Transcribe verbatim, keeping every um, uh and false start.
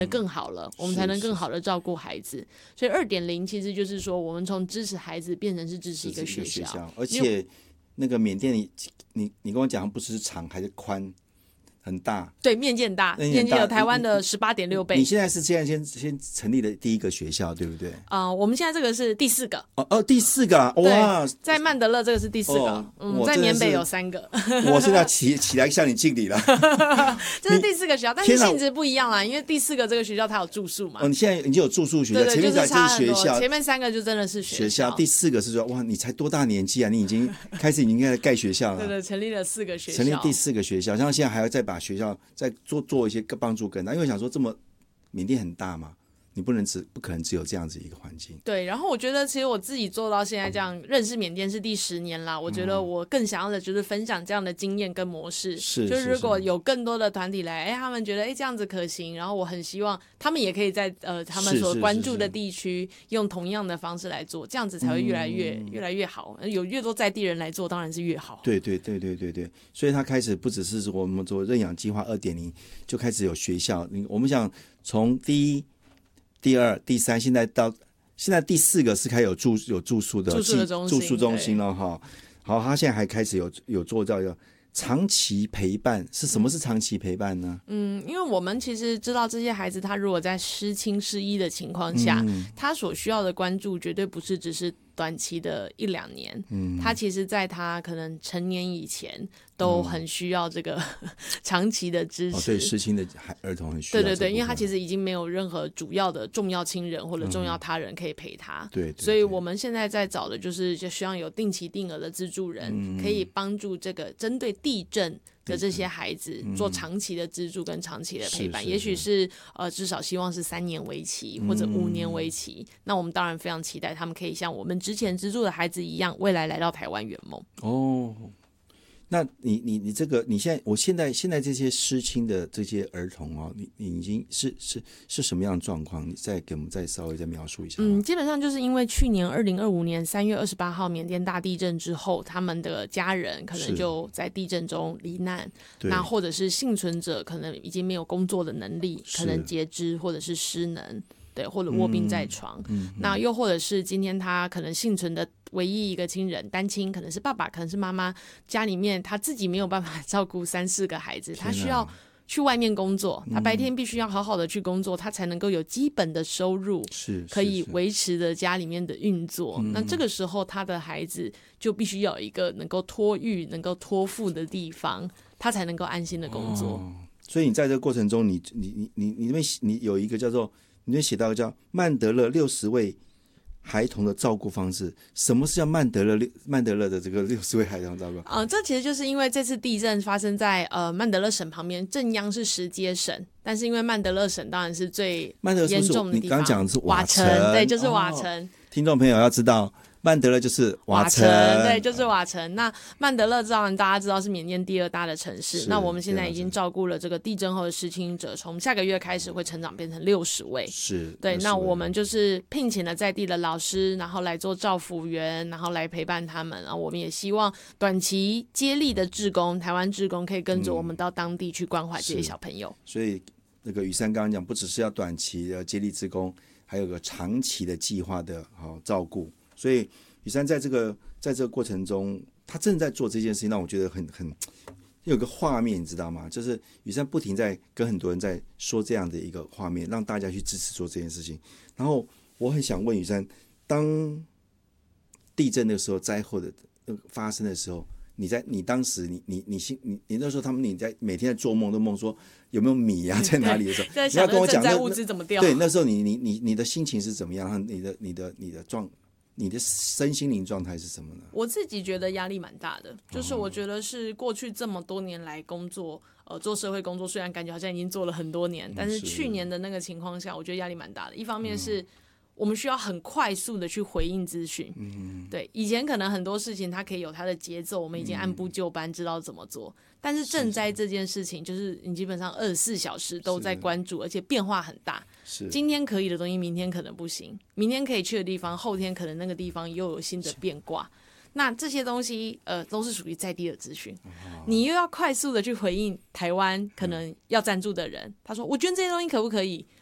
更好了，我们才能更好的照顾孩子。所以 二点零 其实就是说我们从支持孩子变成是支持一个学校， 学校而且那个缅甸你你你跟我讲不是长还是宽很大， 对，面积很大，面积有台湾的 十八点六 倍。 你现在是现在先先成立了第一个学校对不对？ 啊、呃，我们现在这个是第四个。 哦哦，第四个啊！哇，在曼德勒这个是第四个，哦、嗯，在缅北有三个。 我现在起起来向你敬礼了。 这是第四个学校，但是性质不一样啦，因为第四个这个学校它有住宿嘛。 哦，你现在已经有住宿学校， 对对， 前面才是学校， 前面三个就真的是学校。 学校第四个是说，哇，你才多大年纪啊？你已经开始已经开始盖学校了。 对对，成立了四个学校， 成立第四个学校，像现在还要再把学校再做做一些帮助更大，因为我想说这么缅甸很大嘛，你不能只不可能只有这样子一个环境。 对，然后我觉得其实我自己做到现在这样，认识缅甸是第十年啦。我觉得我更想要的就是分享这样的经验跟模式， 是就是如果有更多的团体来，哎，他们觉得哎这样子可行，然后我很希望他们也可以在呃他们所关注的地区用同样的方式来做，这样子才会越来越、嗯、越来越好。有越多在地人来做，当然是越好。 对对对对对对，所以他开始不只是我们做认养计划 二点零 就开始有学校，我们想从第一。第二、第三，现在到现在第四个是开始有住有住宿的住宿的中心住宿中心了哈。好，他现在还开始有有做到有长期陪伴，是什么是长期陪伴呢？ 嗯，因为我们其实知道这些孩子，他如果在失亲失依的情况下，嗯、他所需要的关注绝对不是只是短期的一两年，嗯，他其实在他可能成年以前都很需要这个、嗯、长期的支持。 哦，对，失亲的儿童很需要。 对对对，因为他其实已经没有任何主要的重要亲人或者重要他人可以陪他。 嗯、对, 对, 对， 所以我们现在在找的就是就希望有定期定额的资助人，嗯、可以帮助这个针对地震的这些孩子做长期的资助跟长期的陪伴，嗯、也许是呃至少希望是三年为期或者五年为期。嗯、那我们当然非常期待他们可以像我们之前资助的孩子一样，未来来到台湾圆梦。 哦，那你你你这个你现在我现在现在这些失亲的这些儿童哦，你你已经是是是什么样的状况？你再给我们再稍微再描述一下。 嗯，基本上就是因为去年二零二五年三月二十八号缅甸大地震之后，他们的家人可能就在地震中罹难，那或者是幸存者可能已经没有工作的能力，可能截肢或者是失能。对，或者卧病在床、嗯嗯、那又或者是今天他可能幸存的唯一一个亲人单亲，可能是爸爸，可能是妈妈，家里面他自己没有办法照顾三四个孩子，他需要去外面工作，他白天必须要好好的去工作、嗯、他才能够有基本的收入， 是可以维持的家里面的运作。那这个时候他的孩子就必须要有一个能够托育能够托付的地方，他才能够安心的工作、哦、 所以你在这个过程中你你你你你那边你有一个叫做你就写到叫曼德勒六十位孩童的照顾方式，什么是叫曼德勒曼德勒的这个六十位孩童照顾？ 啊、呃，这其实就是因为这次地震发生在呃曼德勒省旁边，正央是石阶省，但是因为曼德勒省当然是最严重的地方， 你刚刚讲的是瓦城， 对，就是瓦城、哦。 听众朋友要知道。曼德勒就是瓦城， 对，就是瓦城。那曼德勒当然大家知道是缅甸第二大的城市。那我们现在已经照顾了这个地震后的失亲者，从下个月开始会成长变成六十位。 是， 对。那我们就是聘请了在地的老师，然后来做照服员，然后来陪伴他们。然后我们也希望短期接力的志工，台湾志工可以跟着我们到当地去关怀这些小朋友。 所以那个宇珊刚刚讲，不只是要短期的接力志工，还有个长期的计划的好照顾。所以宇珊在这个在这个过程中，他正在做这件事情，让我觉得很很有个画面，你知道吗？就是宇珊不停在跟很多人在说这样的一个画面，让大家去支持做这件事情。然后我很想问宇珊，当地震的时候、灾后的发生的时候，你在你当时你你你你你那时候他们你在每天在做梦都梦说有没有米啊在哪里的时候， 你要跟我讲物资怎么掉？ 对，那时候你你你你的心情是怎么样？你的你的你的状。你的身心灵状态是什么呢？ 我自己觉得压力蛮大的，就是我觉得是过去这么多年来工作，呃，做社会工作，虽然感觉好像已经做了很多年，但是去年的那个情况下，我觉得压力蛮大的。一方面是我们需要很快速的去回应资讯，嗯，对，以前可能很多事情它可以有它的节奏，我们已经按部就班知道怎么做，但是赈灾这件事情，就是你基本上二十四小时都在关注，而且变化很大。 是今天可以的东西，明天可能不行；明天可以去的地方，后天可能那个地方又有新的变卦。那这些东西，呃，都是属于在地的资讯，哦，你又要快速的去回应台湾可能要赞助的人，他说我捐这些东西可不可以？